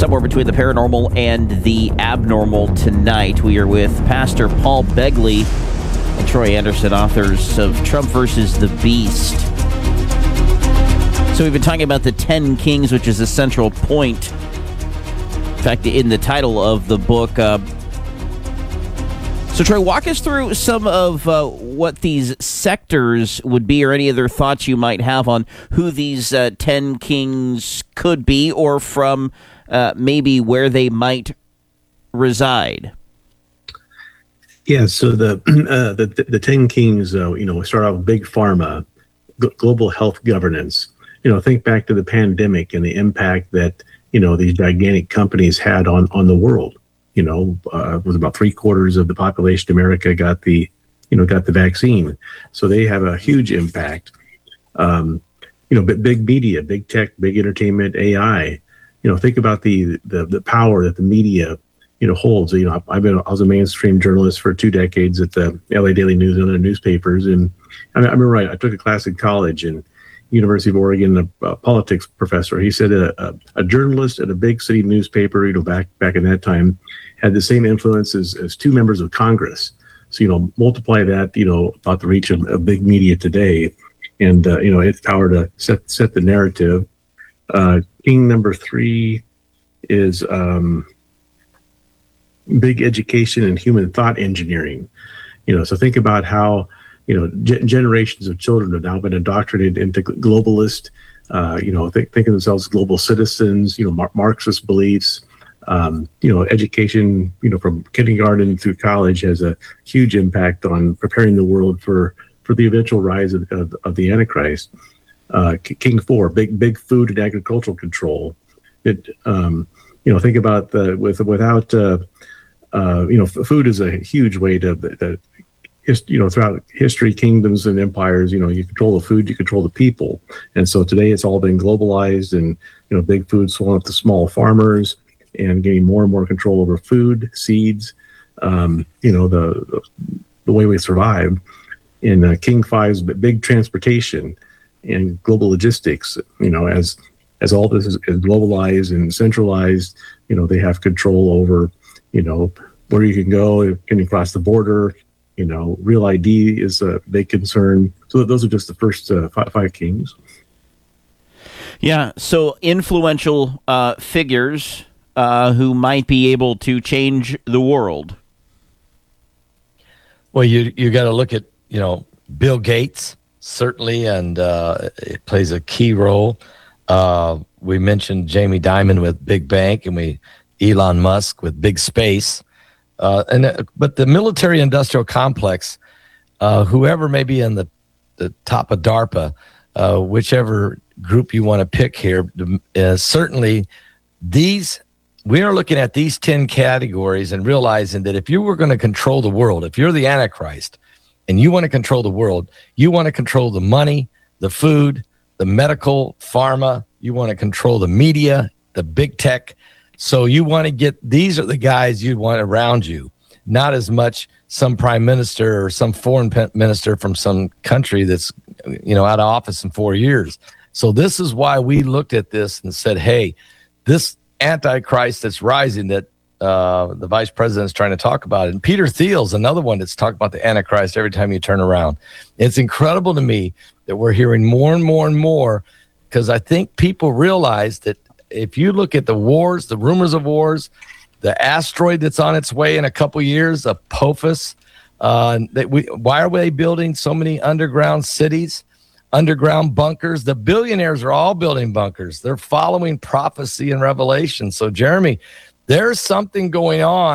somewhere between the paranormal and the abnormal tonight. We are with Pastor Paul Begley and Troy Anderson, authors of Trump versus the Beast. So we've been talking about the 10 Kings, which is a central point. In fact, in the title of the book. So Troy, walk us through some of what these sectors would be, or any other thoughts you might have on who these 10 kings could be, or from maybe where they might reside. Yeah, so the 10 kings, start off with big pharma, global health governance. Think back to the pandemic and the impact that these gigantic companies had on the world. It was about 3/4 of the population of America got the vaccine, so they have a huge impact. But big media, big tech, big entertainment, AI. Think about the power that the media holds. I was a mainstream journalist for 2 decades at the LA Daily News and other newspapers, and I remember I took a class in college and University of Oregon, a politics professor. He said a journalist at a big city newspaper, back in that time, had the same influence as 2 members of Congress. So multiply that, about the reach of big media today, and its power to set the narrative. King number 3 is big education and human thought engineering. So think about how generations of children have now been indoctrinated into globalist, think of themselves as global citizens, Marxist beliefs. Education, from kindergarten through college has a huge impact on preparing the world for the eventual rise of the Antichrist. King 4, big food and agricultural control. Think about without food is a huge way to throughout history, kingdoms and empires, you control the food, you control the people. And so today it's all been globalized, and, big food swelling up to small farmers and getting more and more control over food, seeds, the way we survive. In King 5's big transportation and global logistics, as all this is globalized and centralized, they have control over, where you can go, can you cross the border. Real ID is a big concern. So those are just the first 5 kings. Yeah, so influential figures who might be able to change the world. Well, you got to look at, Bill Gates, certainly, and it plays a key role. We mentioned Jamie Dimon with Big Bank, and Elon Musk with Big Space. But the military-industrial complex, whoever may be in the top of DARPA, whichever group you want to pick here, certainly we are looking at these 10 categories and realizing that if you were going to control the world, if you're the Antichrist and you want to control the world, you want to control the money, the food, the medical, pharma, you want to control the media, the big tech. So you want to these are the guys you want around you, not as much some prime minister or some foreign minister from some country that's, out of office in 4 years. So this is why we looked at this and said, hey, this Antichrist that's rising that the vice president is trying to talk about. And Peter Thiel's another one that's talking about the Antichrist every time you turn around. It's incredible to me that we're hearing more and more and more, because I think people realize that if you look at the wars, the rumors of wars, the asteroid that's on its way in a couple years, Apophis, why are they building so many underground cities, underground bunkers? The billionaires are all building bunkers. They're following prophecy and revelation. So, Jeremy, there's something going on.